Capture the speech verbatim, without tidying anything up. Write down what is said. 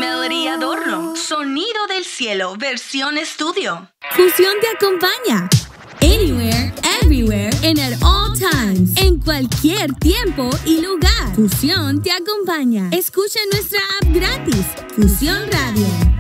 Melody Adorno. Sonido del cielo, versión estudio. Fusión te acompaña. Anywhere, everywhere, and at all times. En cualquier tiempo y lugar. Fusión te acompaña. Escucha nuestra app gratis. Fusión Radio.